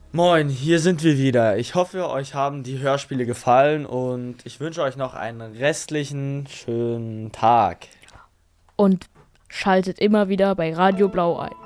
Moin, hier sind wir wieder. Ich hoffe, euch haben die Hörspiele gefallen und ich wünsche euch noch einen restlichen schönen Tag. Und schaltet immer wieder bei Radio Blau ein.